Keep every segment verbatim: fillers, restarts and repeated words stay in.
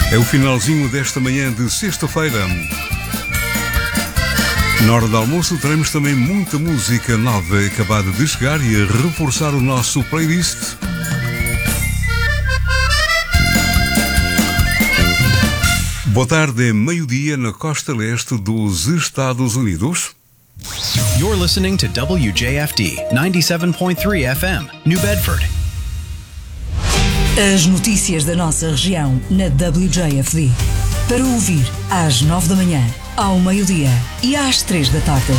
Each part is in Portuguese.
É o finalzinho desta manhã de sexta-feira. Na hora do almoço teremos também muita música nova acabada de chegar e a reforçar o nosso playlist. Boa tarde, é meio-dia na costa leste dos Estados Unidos. You're listening to W J F D ninety-seven point three F M, New Bedford. As notícias da nossa região na W J F D. Para ouvir às nove da manhã, ao meio-dia e às três da tarde.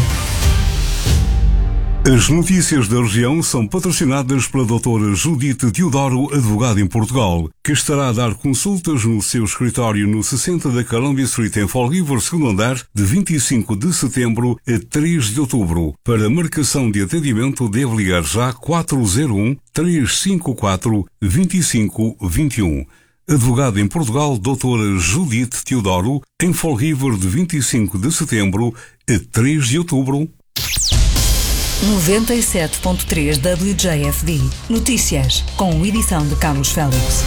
As notícias da região são patrocinadas pela doutora Judite Teodoro, advogada em Portugal, que estará a dar consultas no seu escritório no sessenta da Columbia Street em Fall River, segundo andar, de vinte e cinco de setembro a três de outubro. Para marcação de atendimento, deve ligar já quatro zero um, três cinco quatro, dois cinco dois um. Advogada em Portugal, doutora Judite Teodoro, em Fall River, de vinte e cinco de setembro a três de outubro. noventa e sete ponto três W J F D. Notícias, com edição de Carlos Félix.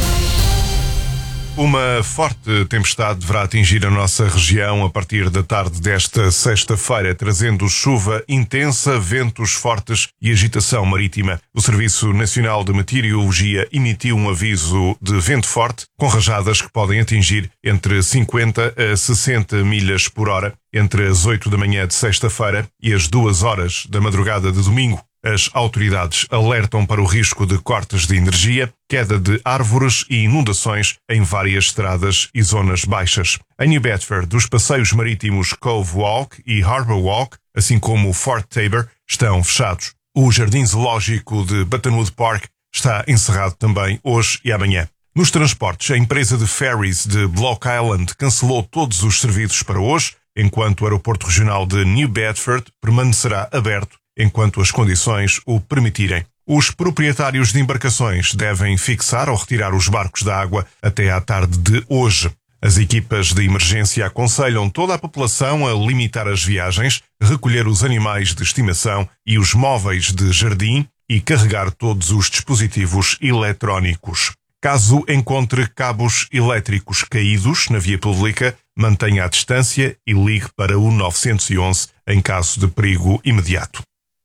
Uma forte tempestade deverá atingir a nossa região a partir da tarde desta sexta-feira, trazendo chuva intensa, ventos fortes e agitação marítima. O Serviço Nacional de Meteorologia emitiu um aviso de vento forte, com rajadas que podem atingir entre cinquenta a sessenta milhas por hora, entre as oito da manhã de sexta-feira e as duas horas da madrugada de domingo. As autoridades alertam para o risco de cortes de energia, queda de árvores e inundações em várias estradas e zonas baixas. Em New Bedford, os passeios marítimos Cove Walk e Harbour Walk, assim como o Fort Taber, estão fechados. O Jardim Zoológico de Buttonwood Park está encerrado também hoje e amanhã. Nos transportes, a empresa de ferries de Block Island cancelou todos os serviços para hoje, enquanto o aeroporto regional de New Bedford permanecerá aberto enquanto as condições o permitirem. Os proprietários de embarcações devem fixar ou retirar os barcos da água até à tarde de hoje. As equipas de emergência aconselham toda a população a limitar as viagens, recolher os animais de estimação e os móveis de jardim e carregar todos os dispositivos eletrónicos. Caso encontre cabos elétricos caídos na via pública, mantenha a distância e ligue para o nove um um em caso de perigo imediato.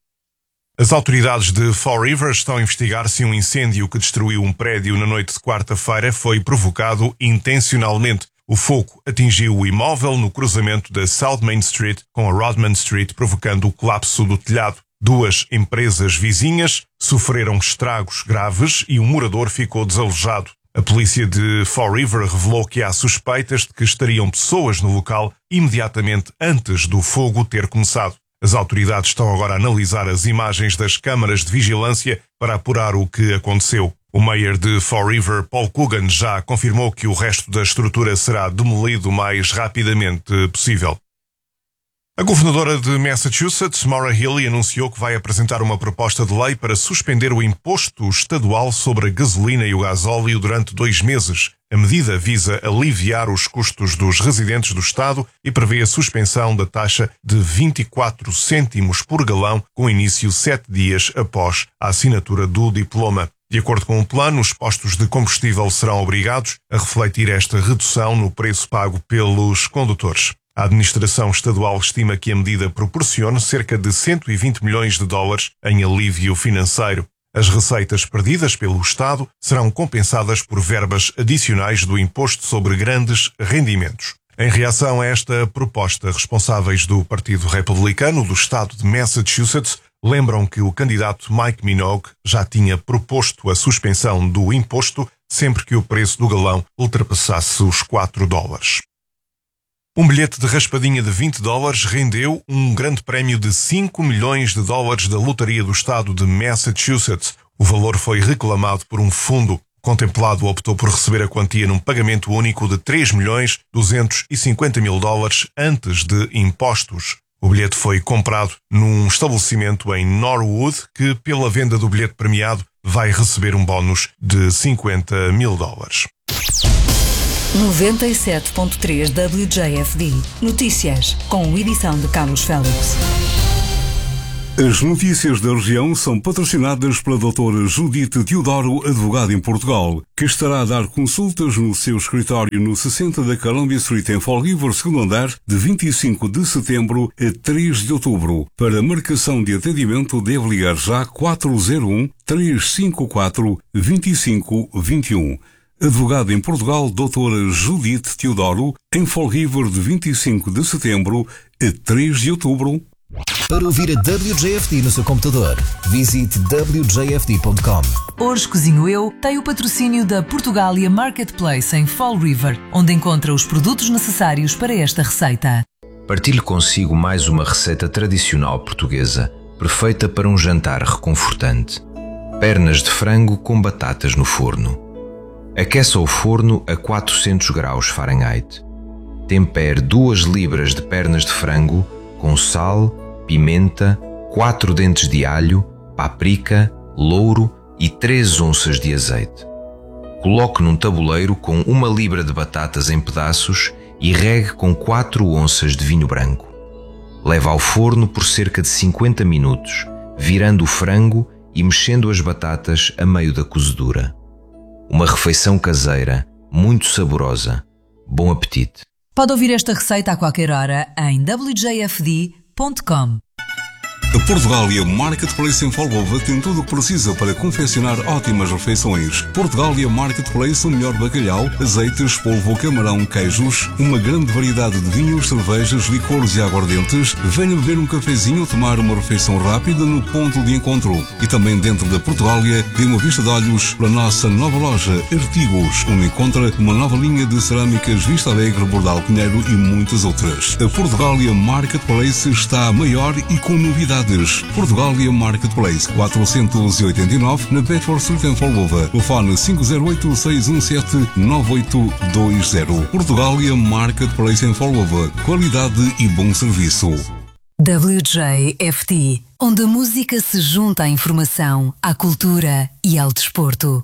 As autoridades de Fall River estão a investigar se um incêndio que destruiu um prédio na noite de quarta-feira foi provocado intencionalmente. O fogo atingiu o imóvel no cruzamento da South Main Street com a Rodman Street, provocando o colapso do telhado. Duas empresas vizinhas sofreram estragos graves e um morador ficou desalojado. A polícia de Fall River revelou que há suspeitas de que estariam pessoas no local imediatamente antes do fogo ter começado. As autoridades estão agora a analisar as imagens das câmaras de vigilância para apurar o que aconteceu. O mayor de Fall River, Paul Coogan, já confirmou que o resto da estrutura será demolido o mais rapidamente possível. A governadora de Massachusetts, Maura Healey, anunciou que vai apresentar uma proposta de lei para suspender o imposto estadual sobre a gasolina e o gasóleo durante dois meses. A medida visa aliviar os custos dos residentes do estado e prevê a suspensão da taxa de vinte e quatro cêntimos por galão, com início sete dias após a assinatura do diploma. De acordo com o plano, os postos de combustível serão obrigados a refletir esta redução no preço pago pelos condutores. A administração estadual estima que a medida proporcione cerca de cento e vinte milhões de dólares em alívio financeiro. As receitas perdidas pelo Estado serão compensadas por verbas adicionais do imposto sobre grandes rendimentos. Em reação a esta proposta, responsáveis do Partido Republicano do Estado de Massachusetts lembram que o candidato Mike Minogue já tinha proposto a suspensão do imposto sempre que o preço do galão ultrapassasse os quatro dólares. Um bilhete de raspadinha de vinte dólares rendeu um grande prémio de cinco milhões de dólares da Lotaria do Estado de Massachusetts. O valor foi reclamado por um fundo. Contemplado optou por receber a quantia num pagamento único de três milhões duzentos e cinquenta mil dólares antes de impostos. O bilhete foi comprado num estabelecimento em Norwood que, pela venda do bilhete premiado, vai receber um bónus de cinquenta mil dólares. noventa e sete ponto três W J F D. Notícias, com edição de Carlos Félix. As notícias da região são patrocinadas pela doutora Judite Teodoro, advogada em Portugal, que estará a dar consultas no seu escritório no sessenta da Columbia Street em Fall River, segundo andar, de vinte e cinco de setembro a três de outubro. Para marcação de atendimento deve ligar já quatro zero um, três cinco quatro, dois cinco dois um. Advogada em Portugal, doutora Judite Teodoro, em Fall River de vinte e cinco de setembro a três de outubro. Para ouvir a W J F D no seu computador, visite w j f d ponto com. Hoje Cozinho Eu tem o patrocínio da Portugália Marketplace em Fall River, onde encontra os produtos necessários para esta receita. Partilho consigo mais uma receita tradicional portuguesa, perfeita para um jantar reconfortante. Pernas de frango com batatas no forno. Aqueça o forno a quatrocentos graus Fahrenheit. Tempere duas libras de pernas de frango com sal, pimenta, quatro dentes de alho, páprica, louro e três onças de azeite. Coloque num tabuleiro com uma libra de batatas em pedaços e regue com quatro onças de vinho branco. Leve ao forno por cerca de cinquenta minutos, virando o frango e mexendo as batatas a meio da cozedura. Uma refeição caseira, muito saborosa. Bom apetite! Pode ouvir esta receita a qualquer hora em w j f d ponto com. A Portugália Marketplace em Folgova tem tudo o que precisa para confeccionar ótimas refeições. Portugália Marketplace, o melhor bacalhau, azeites, polvo, camarão, queijos, uma grande variedade de vinhos, cervejas, licores e aguardentes. Venha beber um cafezinho ou tomar uma refeição rápida no ponto de encontro. E também dentro da Portugália, dê uma vista de olhos para a nossa nova loja Artigos, onde encontra uma nova linha de cerâmicas Vista Alegre, Bordal Pinheiro e muitas outras. A Portugália Marketplace está maior e com novidades. Portugália Marketplace, quatrocentos e oitenta e nove, na Bedford Street em Folgova. Telefone cinco zero oito, seis um sete, nove oito dois zero. Portugália Marketplace em Folgova. Qualidade e bom serviço. W J F D, onde a música se junta à informação, à cultura e ao desporto.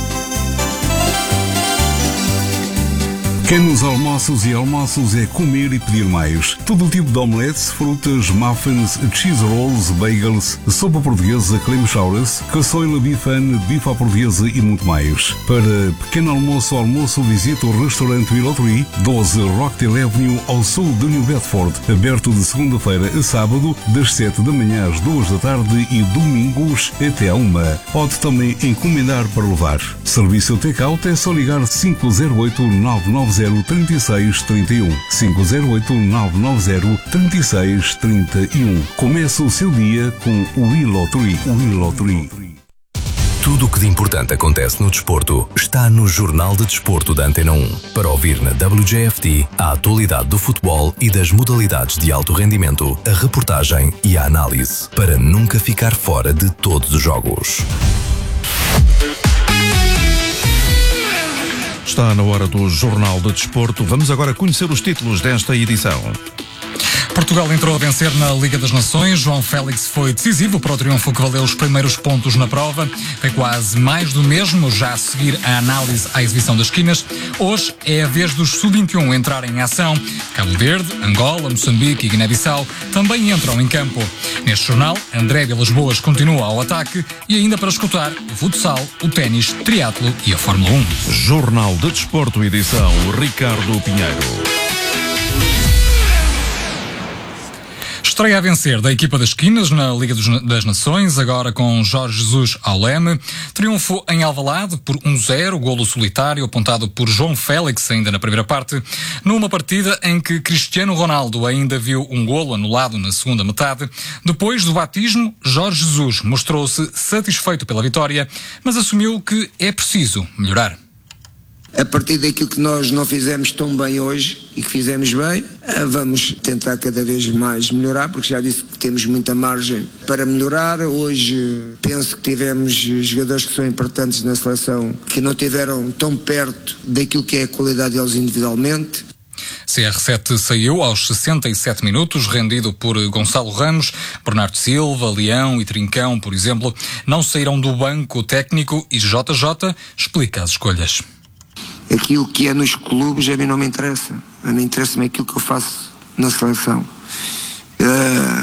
Pequenos almoços e almoços é comer e pedir mais. Todo o tipo de omeletes, frutas, muffins, cheese rolls, bagels, sopa portuguesa, clam chowders, caçoila bifana, bife à portuguesa e muito mais. Para pequeno almoço ou almoço, visite o restaurante Willow doze Rockdale Avenue, ao sul de New Bedford, aberto de segunda-feira a sábado, das sete da manhã às duas da tarde e domingos até à uma. Pode também encomendar para levar. Serviço take-out é só ligar cinco zero oito, nove nove zero, três seis três um. cinco zero oito, nove nove zero, três seis três um. Comece o seu dia com o Willow Tree. Willow Tree. Tudo o que de importante acontece no desporto está no Jornal de Desporto da Antena um. Para ouvir na W J F D a atualidade do futebol e das modalidades de alto rendimento, a reportagem e a análise, para nunca ficar fora de todos os jogos. Está na hora do Jornal de Desporto. Vamos agora conhecer os títulos desta edição. Portugal entrou a vencer na Liga das Nações. João Félix foi decisivo para o triunfo que valeu os primeiros pontos na prova. Foi quase mais do mesmo, já a seguir a análise à exibição das esquinas. Hoje é a vez dos sub vinte e um entrarem em ação. Cabo Verde, Angola, Moçambique e Guiné-Bissau também entram em campo. Neste jornal, André Vilas Boas continua ao ataque e ainda para escutar o futsal, o ténis, triatlo e a Fórmula um. Jornal de Desporto, edição Ricardo Pinheiro. Estreia a vencer da equipa das esquinas na Liga das Nações, agora com Jorge Jesus ao leme. Triunfo em Alvalade por um zero, golo solitário apontado por João Félix ainda na primeira parte, numa partida em que Cristiano Ronaldo ainda viu um golo anulado na segunda metade. Depois do batismo, Jorge Jesus mostrou-se satisfeito pela vitória, mas assumiu que é preciso melhorar. A partir daquilo que nós não fizemos tão bem hoje e que fizemos bem, vamos tentar cada vez mais melhorar, porque já disse que temos muita margem para melhorar. Hoje penso que tivemos jogadores que são importantes na seleção que não tiveram tão perto daquilo que é a qualidade deles individualmente. C R sete saiu aos sessenta e sete minutos, rendido por Gonçalo Ramos. Bernardo Silva, Leão e Trincão, por exemplo, não saíram do banco técnico e J J explica as escolhas. Aquilo que é nos clubes a mim não me interessa. A mim interessa-me aquilo que eu faço na seleção. Uh,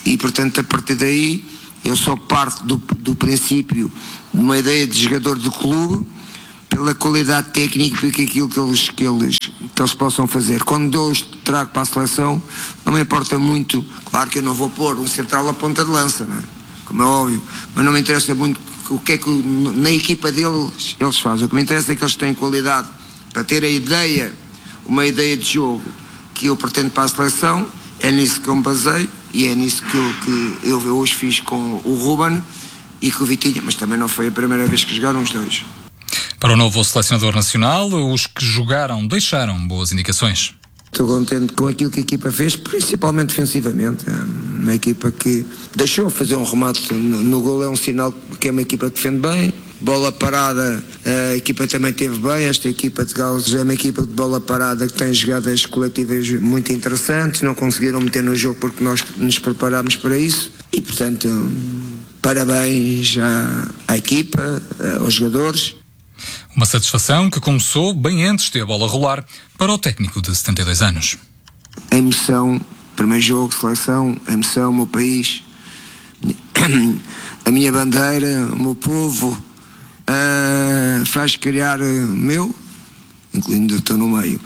E portanto a partir daí eu sou parte do, do princípio de uma ideia de jogador do clube pela qualidade técnica e aquilo que eles, que, eles, que eles possam fazer. Quando eu os trago para a seleção, não me importa muito, claro que eu não vou pôr um central à ponta de lança, não é? Como é óbvio, mas não me interessa muito o que é que na equipa deles eles fazem. O que me interessa é que eles têm qualidade para ter a ideia, uma ideia de jogo que eu pretendo para a seleção. É nisso que eu me baseio e é nisso que eu, que eu hoje fiz com o Ruben e com o Vitinha, mas também não foi a primeira vez que jogaram os dois. Para o novo selecionador nacional, os que jogaram deixaram boas indicações. Estou contente com aquilo que a equipa fez, principalmente defensivamente. É uma equipa que deixou fazer um remate no, no gol, é um sinal que é uma equipa que defende bem. Bola parada, a equipa também teve bem. Esta equipa de Gales é uma equipa de bola parada que tem jogadas coletivas muito interessantes. Não conseguiram meter no jogo porque nós nos preparámos para isso. E portanto, parabéns à, à equipa, aos jogadores. Uma satisfação que começou bem antes de a bola rolar para o técnico de setenta e dois anos. A emoção, primeiro jogo, seleção, a emoção, o meu país, a minha bandeira, o meu povo, uh, faz criar uh, meu, incluindo eu estou no meio,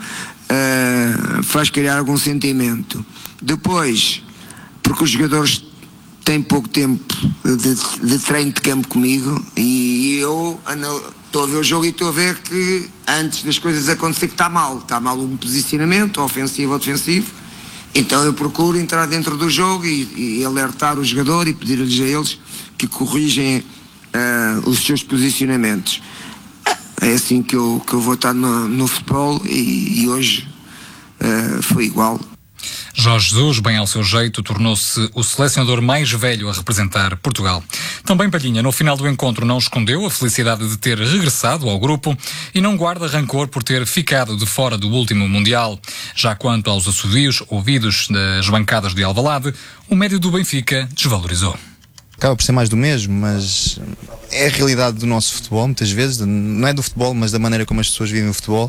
uh, faz criar algum sentimento. Depois, porque os jogadores têm pouco tempo de, de treino de campo comigo e eu estou a ver o jogo e estou a ver que antes das coisas acontecer que está mal, está mal um posicionamento, ofensivo ou defensivo, então eu procuro entrar dentro do jogo e, e alertar o jogador e pedir-lhes a eles que corrigem uh, os seus posicionamentos. É assim que eu, que eu vou estar no, no futebol e, e hoje uh, foi igual. Jorge Jesus, bem ao seu jeito, tornou-se o selecionador mais velho a representar Portugal. Também Palhinha, no final do encontro, não escondeu a felicidade de ter regressado ao grupo e não guarda rancor por ter ficado de fora do último Mundial. Já quanto aos assovios ouvidos das bancadas de Alvalade, o médio do Benfica desvalorizou. Acaba por ser mais do mesmo, mas é a realidade do nosso futebol, muitas vezes, não é do futebol, mas da maneira como as pessoas vivem o futebol.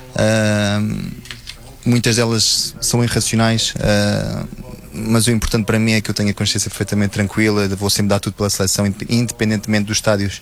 Uh... Muitas delas são irracionais, uh, mas o importante para mim é que eu tenha a consciência perfeitamente tranquila, vou sempre dar tudo pela seleção, independentemente dos estádios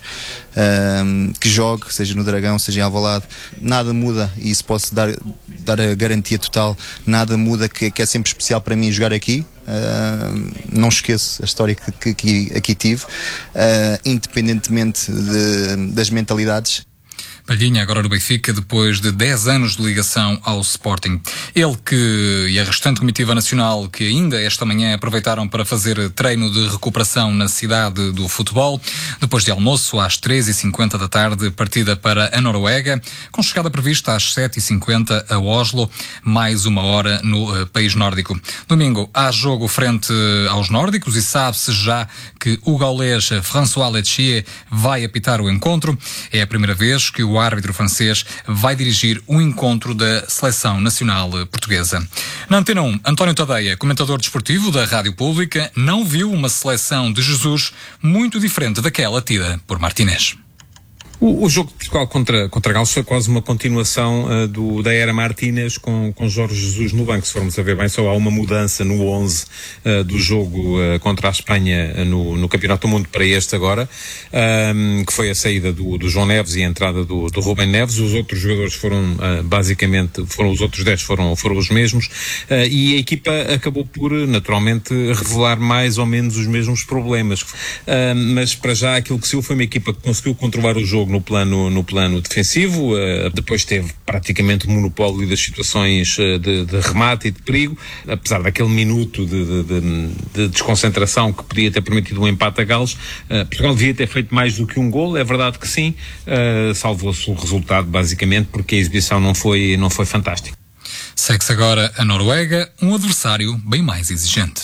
uh, que jogue, seja no Dragão, seja em Alvalade. Nada muda, e isso posso dar, dar a garantia total, nada muda, que, que é sempre especial para mim jogar aqui. Uh, não esqueço a história que, que, que aqui tive, uh, independentemente de, das mentalidades. Palhinha agora no Benfica, depois de dez anos de ligação ao Sporting. Ele que e a restante comitiva nacional que ainda esta manhã aproveitaram para fazer treino de recuperação na cidade do futebol. Depois de almoço, às três e cinquenta da tarde, partida para a Noruega, com chegada prevista às sete e cinquenta a Oslo, mais uma hora no uh, país nórdico. Domingo, há jogo frente aos nórdicos e sabe-se já que o gaulês François Letchier vai apitar o encontro. É a primeira vez que o O árbitro francês vai dirigir o encontro da Seleção Nacional Portuguesa. Na Antena um, António Tadeia, comentador desportivo da Rádio Pública, não viu uma seleção de Jesus muito diferente daquela tida por Martínez. O, o jogo de Portugal contra, contra Gales foi quase uma continuação uh, do, da era Martínez com, com Jorge Jesus no banco. Se formos a ver bem, só há uma mudança no onze uh, do jogo uh, contra a Espanha uh, no, no Campeonato do Mundo para este agora, um, que foi a saída do, do João Neves e a entrada do, do Rubem Neves. Os outros jogadores foram, uh, basicamente, foram os outros dez foram, foram os mesmos, uh, e a equipa acabou por, naturalmente, revelar mais ou menos os mesmos problemas. Uh, mas, para já, aquilo que se viu foi uma equipa que conseguiu controlar o jogo no plano, no plano defensivo, uh, depois teve praticamente o monopólio das situações uh, de, de remate e de perigo, apesar daquele minuto de, de, de, de desconcentração que podia ter permitido um empate a Gales. uh, Portugal devia ter feito mais do que um golo, é verdade que sim, uh, salvou-se o resultado basicamente porque a exibição não foi, não foi fantástica. Segue-se agora a Noruega, um adversário bem mais exigente.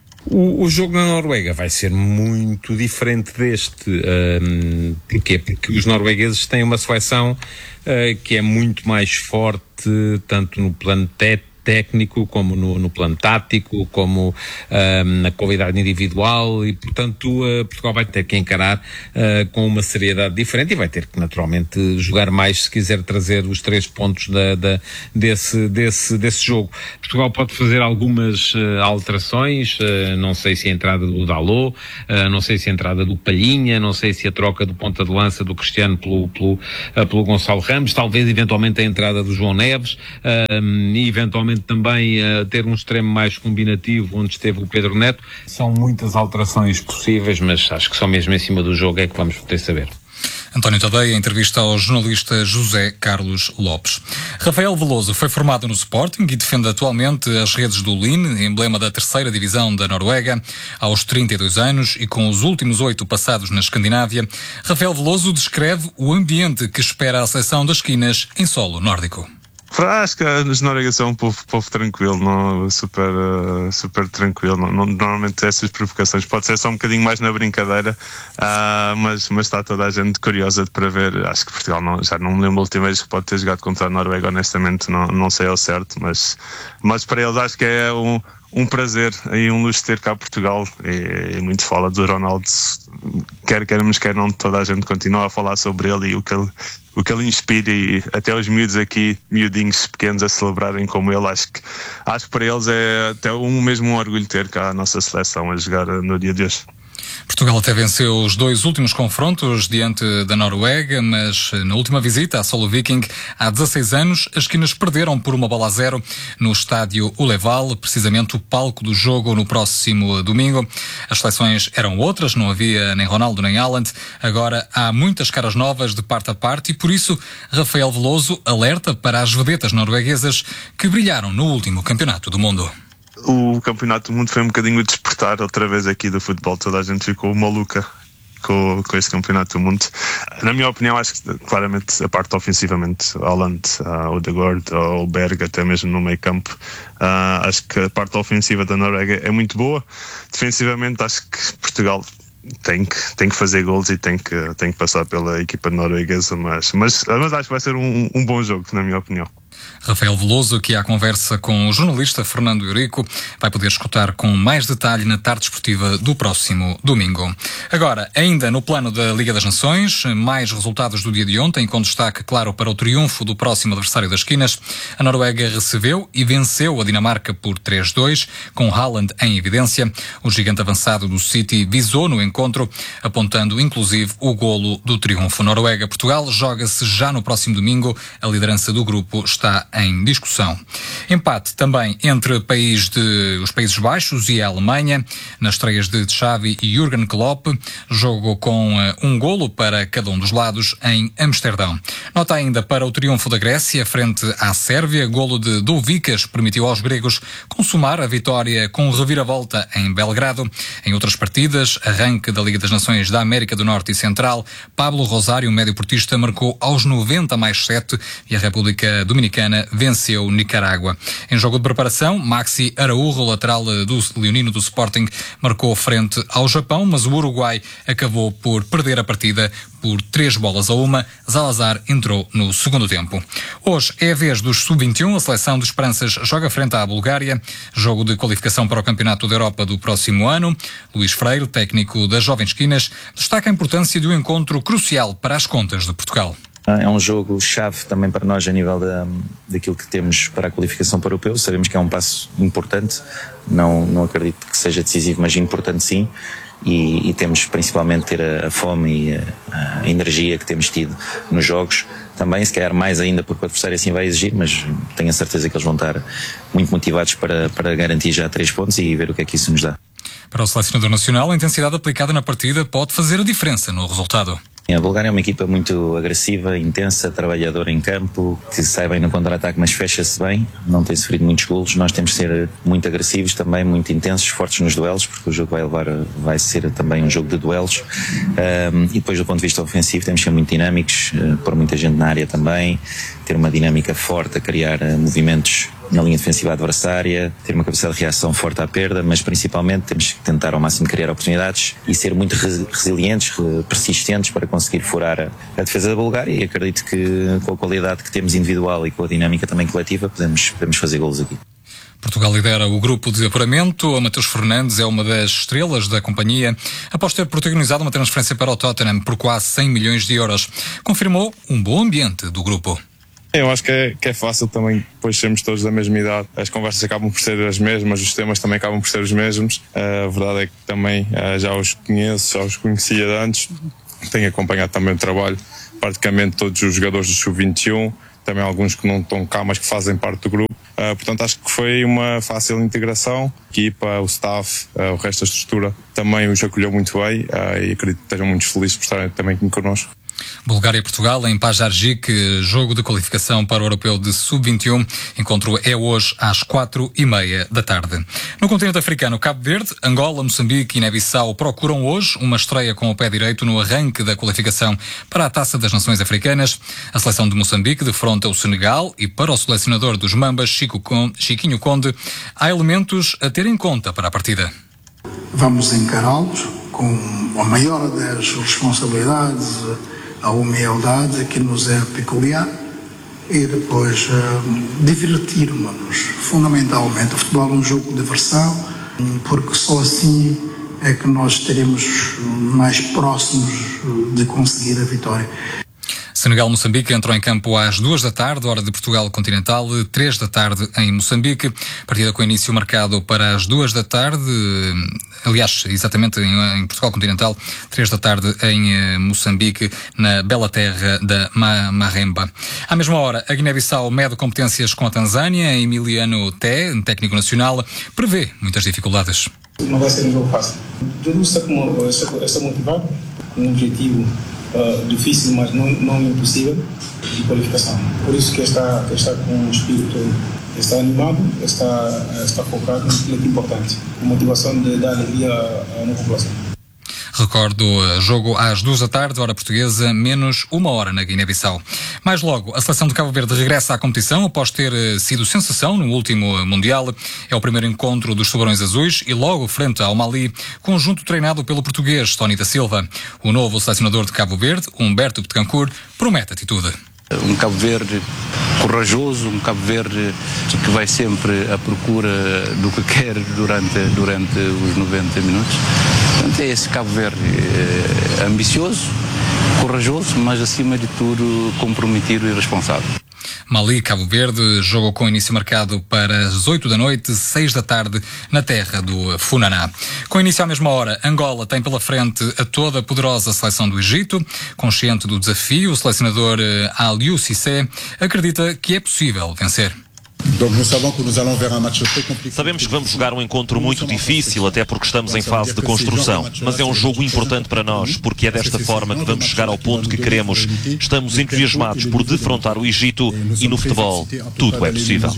O, o jogo na Noruega vai ser muito diferente deste. Um, porquê? Porque os noruegueses têm uma seleção uh, que é muito mais forte, tanto no plano técnico técnico, como no, no plano tático, como uh, na qualidade individual, e portanto uh, Portugal vai ter que encarar uh, com uma seriedade diferente e vai ter que naturalmente jogar mais se quiser trazer os três pontos da, da, desse, desse, desse jogo. Portugal pode fazer algumas uh, alterações, uh, não sei se a entrada do Dalot, uh, não sei se a entrada do Palhinha, não sei se a troca do ponta de lança do Cristiano pelo, pelo, uh, pelo Gonçalo Ramos, talvez eventualmente a entrada do João Neves, uh, e eventualmente também uh, ter um extremo mais combinativo onde esteve o Pedro Neto. São muitas alterações possíveis, mas acho que só mesmo em cima do jogo é que vamos poder saber. António Tadeia, entrevista ao jornalista José Carlos Lopes. Rafael Veloso foi formado no Sporting e defende atualmente as redes do Lyn, emblema da terceira divisão da Noruega, aos trinta e dois anos e com os últimos oito passados na Escandinávia. Rafael Veloso descreve o ambiente que espera a seleção das esquinas em solo nórdico. Acho que os noruegueses são um povo, povo tranquilo, não, super, uh, super tranquilo. Não, não, normalmente essas provocações pode ser só um bocadinho mais na brincadeira, uh, mas, mas está toda a gente curiosa para ver. Acho que Portugal não, já não me lembro a última vez que pode ter jogado contra a Noruega, honestamente não, não sei ao certo, mas, mas para eles acho que é um, um prazer e um luxo ter cá Portugal, e, e muito fala do Ronaldo, quer queremos, quer não, toda a gente continua a falar sobre ele e o que ele o que ele inspira, e até os miúdos aqui, miudinhos pequenos a celebrarem como ele. Acho que, acho que para eles é até um mesmo um orgulho ter cá a nossa seleção a jogar no dia de hoje. Portugal até venceu os dois últimos confrontos diante da Noruega, mas na última visita à Solo Viking, há dezasseis anos, as esquinas perderam por uma bola a zero no estádio Uleval, precisamente o palco do jogo no próximo domingo. As seleções eram outras, não havia nem Ronaldo nem Haaland. Agora há muitas caras novas de parte a parte e por isso Rafael Veloso alerta para as vedetas norueguesas que brilharam no último campeonato do mundo. O campeonato do mundo foi um bocadinho despertar outra vez aqui do futebol. Toda a gente ficou maluca com, com este campeonato do mundo. Na minha opinião, acho que claramente a parte ofensivamente, Haaland, uh, Odegaard, uh, o Berg, até mesmo no meio campo, uh, acho que a parte ofensiva da Noruega é muito boa. Defensivamente, acho que Portugal tem que, tem que fazer gols e tem que, tem que passar pela equipa norueguesa, mas, mas, mas acho que vai ser um, um bom jogo, na minha opinião. Rafael Veloso, que à conversa com o jornalista Fernando Eurico, vai poder escutar com mais detalhe na tarde esportiva do próximo domingo. Agora, ainda no plano da Liga das Nações, mais resultados do dia de ontem, com destaque, claro, para o triunfo do próximo adversário das esquinas. A Noruega recebeu e venceu a Dinamarca por três a dois, com Haaland em evidência. O gigante avançado do City visou no encontro, apontando inclusive o golo do triunfo. Noruega-Portugal joga-se já no próximo domingo. A liderança do grupo está em discussão. Empate também entre país de, os Países Baixos e a Alemanha, nas estreias de Xavi e Jürgen Klopp, jogo com uh, um golo para cada um dos lados em Amsterdão. Nota ainda para o triunfo da Grécia frente à Sérvia, golo de Douvikas permitiu aos gregos consumar a vitória com reviravolta em Belgrado. Em outras partidas, arranque da Liga das Nações da América do Norte e Central, Pablo Rosário, médio portista, marcou aos noventa mais sete e a República Dominicana venceu Nicarágua. Em jogo de preparação, Maxi Araújo, lateral do leonino do Sporting, marcou frente ao Japão, mas o Uruguai acabou por perder a partida por três bolas a uma. Zalazar entrou no segundo tempo. Hoje é a vez dos sub vinte e um. A seleção de Esperanças joga frente à Bulgária. Jogo de qualificação para o Campeonato da Europa do próximo ano. Luís Freire, técnico das Jovens Esquinas, destaca a importância de um encontro crucial para as contas de Portugal. É um jogo-chave também para nós a nível da, daquilo que temos para a qualificação para o europeu. Sabemos que é um passo importante, não, não acredito que seja decisivo, mas importante sim. E, e temos principalmente ter a, a fome e a, a energia que temos tido nos jogos. Também, se calhar mais ainda porque o adversário assim vai exigir, mas tenho a certeza que eles vão estar muito motivados para, para garantir já três pontos e ver o que é que isso nos dá. Para o selecionador nacional, a intensidade aplicada na partida pode fazer a diferença no resultado. A Bulgária é uma equipa muito agressiva, intensa, trabalhadora em campo, que sai bem no contra-ataque, mas fecha-se bem, não tem sofrido muitos golos. Nós temos de ser muito agressivos também, muito intensos, fortes nos duelos, porque o jogo vai levar, vai ser também um jogo de duelos. Um, e depois, do ponto de vista ofensivo, temos de ser muito dinâmicos, uh, pôr muita gente na área também, ter uma dinâmica forte a criar uh, movimentos na linha defensiva adversária, ter uma capacidade de reação forte à perda, mas principalmente temos que tentar ao máximo criar oportunidades e ser muito resilientes, persistentes para conseguir furar a, a defesa da Bulgária, e acredito que com a qualidade que temos individual e com a dinâmica também coletiva podemos, podemos fazer golos aqui. Portugal lidera o grupo de apuramento. A Mateus Fernandes é uma das estrelas da companhia, após ter protagonizado uma transferência para o Tottenham por quase cem milhões de euros. Confirmou um bom ambiente do grupo. Eu acho que é, que é fácil também, depois sermos todos da mesma idade, as conversas acabam por ser as mesmas, os temas também acabam por ser os mesmos. Uh, a verdade é que também uh, já os conheço, já os conhecia de antes, tenho acompanhado também o trabalho, praticamente todos os jogadores do sub vinte e um, também alguns que não estão cá, mas que fazem parte do grupo. Uh, portanto, acho que foi uma fácil integração. A equipa, o staff, uh, o resto da estrutura também os acolheu muito bem uh, e acredito que estejam muito felizes por estarem também aqui connosco. Bulgária e Portugal em Pajarjic, jogo de qualificação para o Europeu de sub vinte e um. Encontro é hoje às quatro e meia da tarde. No continente africano, Cabo Verde, Angola, Moçambique e Guiné-Bissau procuram hoje uma estreia com o pé direito no arranque da qualificação para a Taça das Nações Africanas. A seleção de Moçambique defronta o Senegal e para o selecionador dos Mambas, Chico Conde, Chiquinho Conde, há elementos a ter em conta para a partida. Vamos encará-los com a maior das responsabilidades, a humildade que nos é peculiar e depois uh, divertirmos-nos. Fundamentalmente, o futebol é um jogo de diversão, porque só assim é que nós estaremos mais próximos de conseguir a vitória. Senegal-Moçambique entrou em campo às duas da tarde, hora de Portugal continental, três da tarde em Moçambique. Partida com início marcado para as duas da tarde, aliás, exatamente em, em Portugal continental, três da tarde em eh, Moçambique, na bela terra da Ma- Maremba. À mesma hora, a Guiné-Bissau mede competências com a Tanzânia. Emiliano Té, técnico nacional, prevê muitas dificuldades. Não vai ser um jogo fácil. Tudo está motivado, com um objetivo Uh, difícil, mas não, não impossível, de qualificação. Por isso que está, que está com um espírito, está animado, está, está focado naquilo que é importante. A motivação de dar alegria à nova população. Recordo, jogo às duas da tarde, hora portuguesa, menos uma hora na Guiné-Bissau. Mais logo, a seleção de Cabo Verde regressa à competição após ter sido sensação no último Mundial. É o primeiro encontro dos Tubarões Azuis e logo frente ao Mali, conjunto treinado pelo português Tony da Silva. O novo selecionador de Cabo Verde, Humberto Betancourt, promete atitude. Um Cabo Verde corajoso, um Cabo Verde que vai sempre à procura do que quer durante, durante os noventa minutos. Portanto, é esse Cabo Verde é, ambicioso, corajoso, mas acima de tudo comprometido e responsável. Mali, Cabo Verde, jogo com início marcado para as oito da noite, seis da tarde, na terra do Funaná. Com início à mesma hora, Angola tem pela frente a toda a poderosa seleção do Egito. Consciente do desafio, o selecionador Aliou Cissé acredita que é possível vencer. Sabemos que vamos jogar um encontro muito difícil, até porque estamos em fase de construção, mas é um jogo importante para nós, porque é desta forma que vamos chegar ao ponto que queremos. Estamos entusiasmados por defrontar o Egito e no futebol tudo é possível.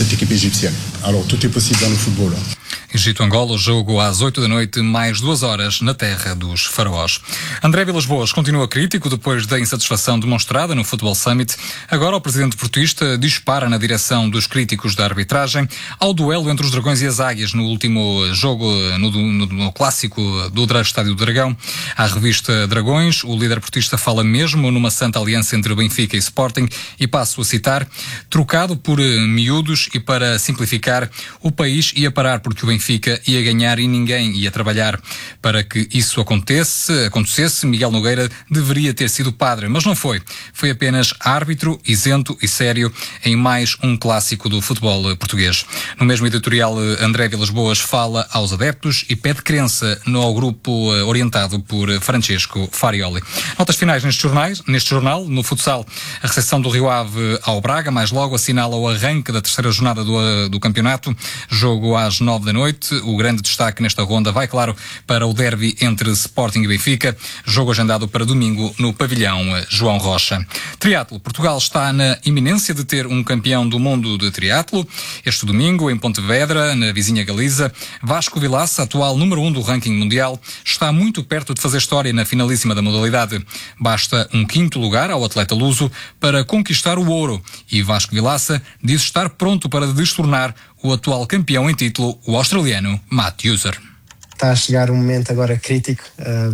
Egito-Angola, jogo às oito da noite, mais duas horas na terra dos faraós. André Vilas-Boas continua crítico depois da insatisfação demonstrada no Football Summit. Agora o presidente portuísta dispara na direção dos críticos da arbitragem ao duelo entre os Dragões e as Águias no último jogo, no, no, no clássico do Estádio do Dragão. À revista Dragões, o líder portuísta fala mesmo numa santa aliança entre Benfica e Sporting e, passo a citar, trocado por miúdos e para simplificar, o país ia parar porque o Benfica ia ganhar e ninguém ia trabalhar. Para que isso acontecesse, acontecesse, Miguel Nogueira deveria ter sido padre, mas não foi. Foi apenas árbitro, isento e sério em mais um clássico do futebol português. No mesmo editorial, André Vilas-Boas fala aos adeptos e pede crença no grupo orientado por Francesco Farioli. Notas finais nestes jornais, neste jornal, no futsal, a recepção do Rio Ave ao Braga, mais logo assinala o arranque da terceira jornada do, do campeonato, jogo às nove da noite. O grande destaque nesta ronda vai, claro, para o derby entre Sporting e Benfica, jogo agendado para domingo no pavilhão João Rocha. Triatlo, Portugal está na iminência de ter um campeão do mundo de triatlo. Este domingo, em Pontevedra, na vizinha Galiza, Vasco Vilaça, atual número um do ranking mundial, está muito perto de fazer história na finalíssima da modalidade. Basta um quinto lugar ao atleta luso para conquistar o ouro e Vasco Vilaça diz estar pronto para destornar o atual campeão em título, o australiano Matt User. Está a chegar um momento agora crítico. Um,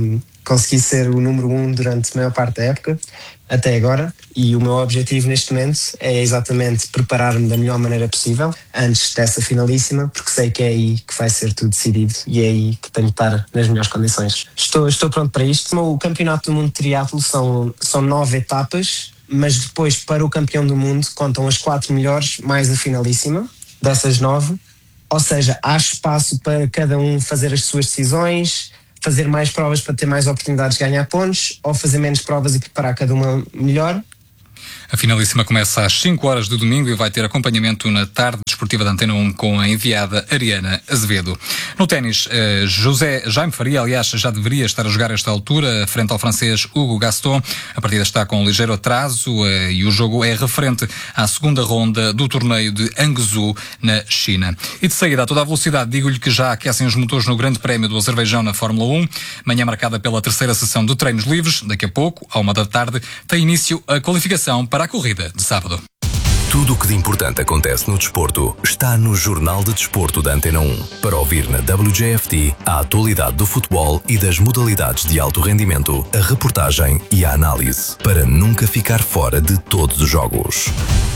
consegui ser o número um durante a maior parte da época, até agora, e o meu objetivo neste momento é exatamente preparar-me da melhor maneira possível antes dessa finalíssima, porque sei que é aí que vai ser tudo decidido e é aí que tenho de estar nas melhores condições. Estou, estou pronto para isto. O Campeonato do Mundo de Triatlo são, são nove etapas, mas depois para o campeão do mundo contam as quatro melhores mais a finalíssima dessas nove, ou seja, há espaço para cada um fazer as suas decisões, fazer mais provas para ter mais oportunidades de ganhar pontos, ou fazer menos provas e preparar cada uma melhor. A finalíssima começa às cinco horas do domingo e vai ter acompanhamento na tarde desportiva da Antena um com a enviada Ariana Azevedo. No ténis, José Jaime Faria, aliás, já deveria estar a jogar a esta altura, frente ao francês Hugo Gaston. A partida está com um ligeiro atraso e o jogo é referente à segunda ronda do torneio de Hangzhou, na China. E de saída a toda a velocidade, digo-lhe que já aquecem os motores no Grande Prémio do Azerbaijão na Fórmula um. Manhã marcada pela terceira sessão de treinos livres. Daqui a pouco, à uma da tarde, tem início a qualificação para a corrida de sábado. Tudo o que de importante acontece no desporto está no Jornal de Desporto da Antena um. Para ouvir na W J F T a atualidade do futebol e das modalidades de alto rendimento, a reportagem e a análise, para nunca ficar fora de todos os jogos.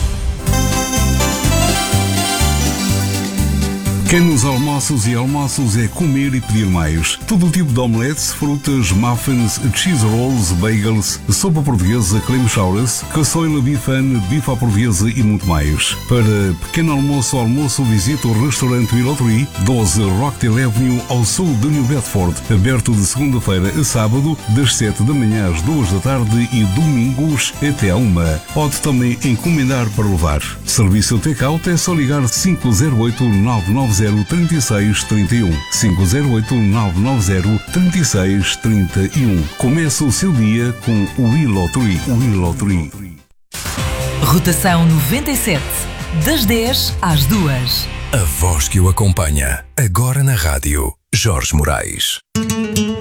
Pequenos almoços e almoços é comer e pedir mais. Todo tipo de omeletes, frutas, muffins, cheese rolls, bagels, sopa portuguesa, clam chowders, caçoila bifana, bife à portuguesa e muito mais. Para pequeno almoço ou almoço, visite o restaurante Willow doze Rockdale Avenue, ao sul de New Bedford, aberto de segunda-feira a sábado, das sete da manhã às duas da tarde e domingos até à uma. Pode também encomendar para levar. Serviço take-out é só ligar cinco zero oito, nove nove zero, três seis três um. cinco zero oito, nove nove zero, três seis três um. Começa o seu dia com o Willow Tree. Willow Tree. Rotação noventa e sete, das dez às duas. A voz que o acompanha, agora na rádio, Jorge Moraes.